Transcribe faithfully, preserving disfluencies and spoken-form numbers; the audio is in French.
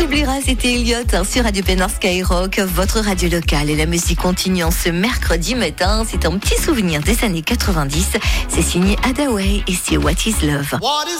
s'oubliera, c'était Elliot hein, sur Radio Pénin Skyrock, votre radio locale. Et la musique continue en ce mercredi matin. C'est un petit souvenir des années quatre-vingt-dix. C'est signé Hadaway et c'est What is Love. What is